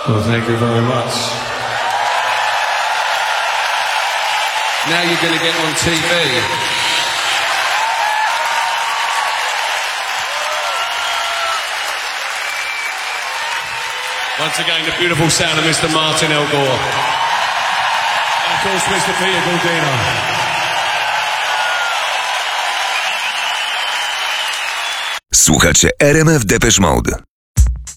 Well, thank you very much. Now you're going to get on TV. Once again, the beautiful sound of Mr. Martin Elgore. And of course, Mr. Peter Gordino. Słuchacie RMF Depeche Mode.